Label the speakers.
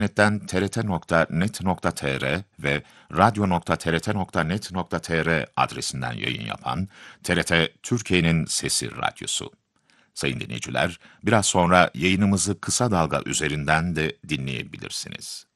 Speaker 1: internetten trt.net.tr ve radyo.trt.net.tr adresinden yayın yapan TRT Türkiye'nin Sesi Radyosu. Sayın dinleyiciler, biraz sonra yayınımızı kısa dalga üzerinden de dinleyebilirsiniz.